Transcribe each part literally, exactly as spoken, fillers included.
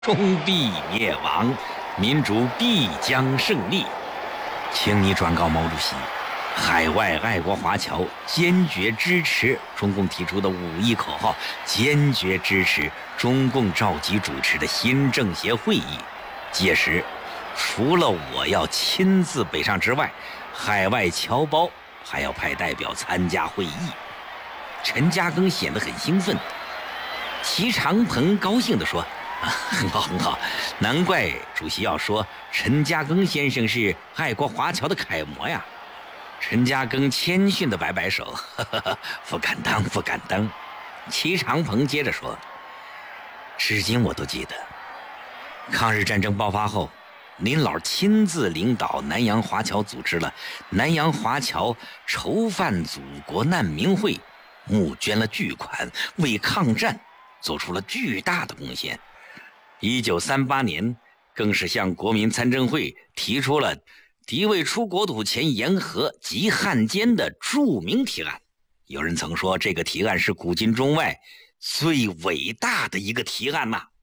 终必灭亡，民主必将胜利。请你转告毛主席，海外爱国华侨坚决支持中共提出的五一口号，坚决支持中共召集主持的新政协会议。届时，除了我要亲自北上之外，海外侨胞还要派代表参加会议。陈嘉庚显得很兴奋，齐长鹏高兴地说：啊，很好很好，难怪主席要说陈嘉庚先生是爱国华侨的楷模呀。陈嘉庚谦逊地摆摆手，呵呵呵，不敢当不敢当。齐长鹏接着说，至今我都记得，抗日战争爆发后，您老亲自领导南洋华侨组织了南洋华侨筹范祖国难民会，募捐了巨款，为抗战做出了巨大的贡献。一九三八年，更是向国民参政会提出了敌未出国土前沿河及汉奸的著名提案。有人曾说，这个提案是古今中外最伟大的一个提案呐、啊。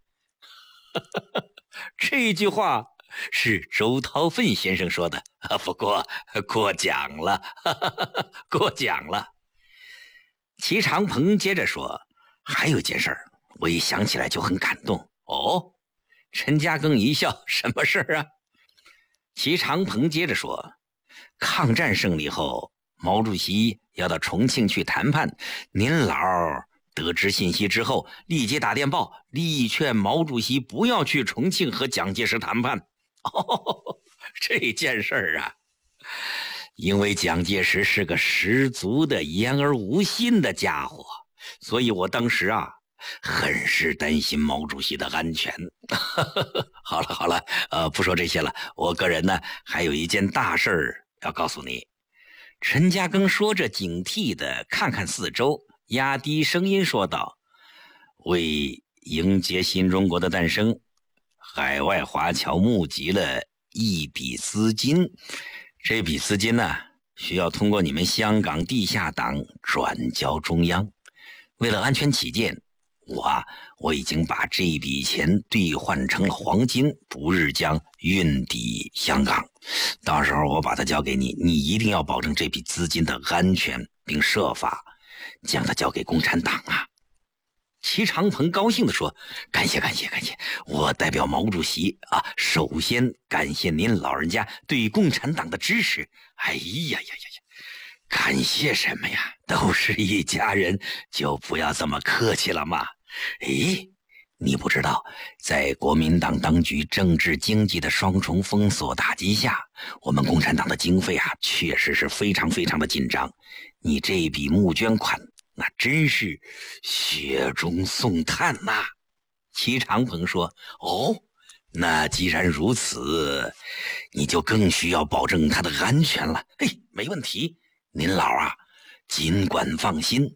这句话是周韬奋先生说的，不过过奖了，过奖了。齐长鹏接着说，还有一件事儿，我一想起来就很感动。哦，陈嘉庚一笑，什么事儿啊？齐长鹏接着说，抗战胜利后，毛主席要到重庆去谈判，您老得知信息之后，立即打电报力劝毛主席不要去重庆和蒋介石谈判。哦，这件事儿啊，因为蒋介石是个十足的言而无信的家伙，所以我当时啊很是担心毛主席的安全。好了好了，呃，不说这些了，我个人呢还有一件大事儿要告诉你。陈嘉庚说着，警惕地看看四周，压低声音说道：为迎接新中国的诞生，海外华侨募集了一笔资金，这笔资金呢，需要通过你们香港地下党转交中央。为了安全起见，我啊，我已经把这笔钱兑换成了黄金，不日将运抵香港。到时候我把它交给你，你一定要保证这笔资金的安全，并设法将它交给共产党啊！齐长鹏高兴地说：感谢感谢感谢，我代表毛主席啊，首先感谢您老人家对共产党的支持。哎呀呀呀呀，感谢什么呀？都是一家人，就不要这么客气了嘛。诶，你不知道，在国民党当局政治经济的双重封锁打击下，我们共产党的经费啊，确实是非常非常的紧张。你这笔募捐款，那真是雪中送炭呐、啊！齐长鹏说：哦，那既然如此，你就更需要保证它的安全了。嘿，没问题，您老啊，尽管放心。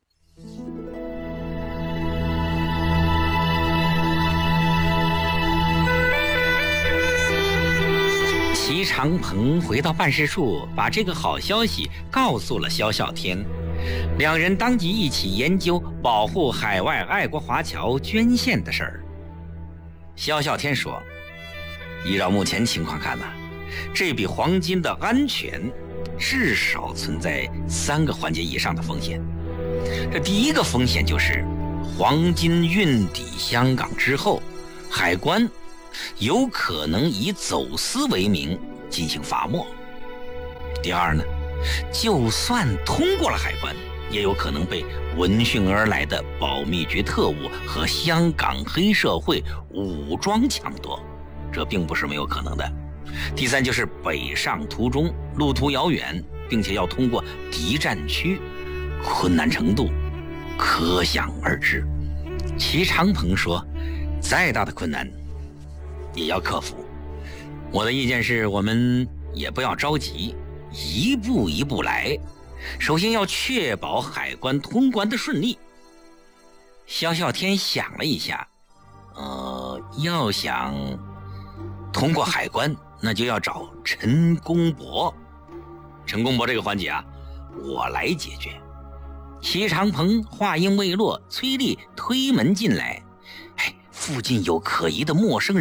齐长鹏回到办事处，把这个好消息告诉了萧啸天，两人当即一起研究保护海外爱国华侨捐献的事儿。萧啸天说，依照目前情况看呢、啊，这笔黄金的安全至少存在三个环节以上的风险。这第一个风险就是黄金运抵香港之后，海关有可能以走私为名进行罚没。第二呢，就算通过了海关，也有可能被闻讯而来的保密局特务和香港黑社会武装抢夺，这并不是没有可能的。第三就是北上途中路途遥远，并且要通过敌占区，困难程度可想而知。齐长鹏说，再大的困难也要克服。我的意见是，我们也不要着急，一步一步来。首先要确保海关通关的顺利。萧啸天想了一下，呃，要想通过海关，那就要找陈公博。陈公博这个环节啊，我来解决。齐长鹏话音未落，崔丽推门进来，哎， 附近有可疑的陌生人。